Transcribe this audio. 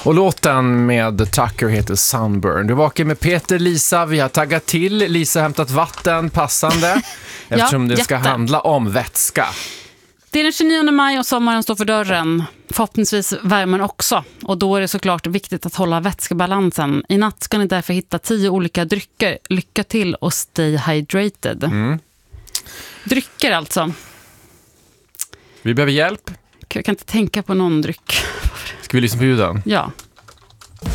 Och låten med Tucker heter Sunburn. Du vakar med Peter, Lisa. Vi har taggat till. Lisa har hämtat vatten passande. Eftersom det ska handla om vätska. Det är den 29 maj och sommaren står för dörren. Förhoppningsvis värmen också. Och då är det såklart viktigt att hålla vätskebalansen. I natt ska ni därför hitta 10 olika drycker. Lycka till och stay hydrated. Drycker alltså. Vi behöver hjälp. Jag kan inte tänka på någon dryck. Ska vi lyssna på ljuden? Ja.